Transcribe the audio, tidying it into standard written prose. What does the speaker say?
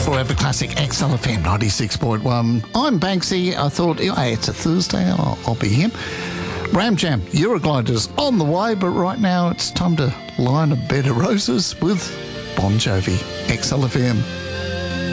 Forever Classic XLFM 96.1. I'm Banksy. I thought, hey, it's a Thursday, I'll be here. Ram Jam, Euroglider's on the way, but right now it's time to line a bed of roses with Bon Jovi. XLFM.